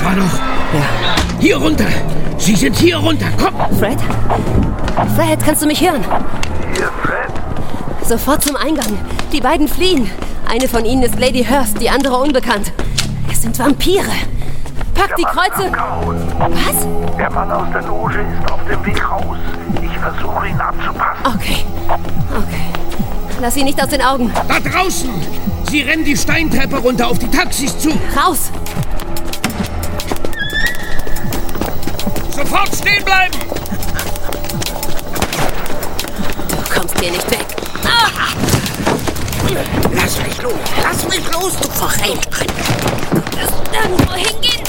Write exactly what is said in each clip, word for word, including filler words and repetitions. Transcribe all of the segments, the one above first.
war doch... Ja. Hier runter! Sie sind hier runter, komm! Fred? Fred, kannst du mich hören? Hier, Fred. Sofort zum Eingang. Die beiden fliehen. Eine von ihnen ist Lady Hurst, die andere unbekannt. Es sind Vampire. Pack die Kreuze... Was? Der Mann aus der Loge ist auf dem Weg raus. Ich versuche, ihn abzupassen. Okay. Okay. Lass ihn nicht aus den Augen. Da draußen! Sie rennen die Steintreppe runter auf die Taxis zu. Raus! Sofort stehen bleiben! Du kommst hier nicht weg. Ah! Lass mich los! Lass mich los, du Verräterin! Du wirst nirgendwo hingehen.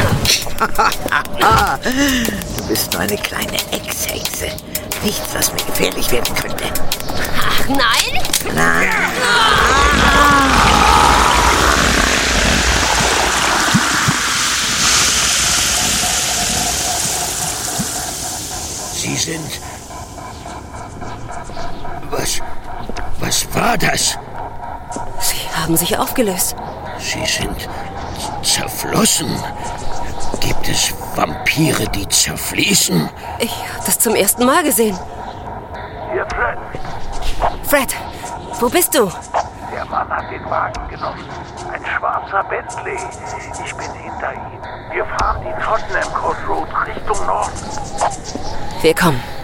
Du bist nur eine kleine Ex-Hexe. Nichts, was mir gefährlich werden könnte. Ach, nein? Nein. Sie sind... Was... Was war das? Sie haben sich aufgelöst. Sie sind zerflossen. Gibt es Vampire, die zerfließen? Ich habe das zum ersten Mal gesehen. Hier, Fred. Fred, wo bist du? Der Mann hat den Wagen genommen. Ein schwarzer Bentley. Ich bin hinter ihm. Wir fahren die Tottenham Court Road Richtung Norden. Wir kommen.